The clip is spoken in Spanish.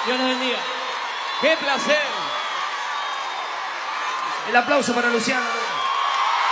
Dios nos bendiga. ¡Qué placer! El aplauso para Luciano.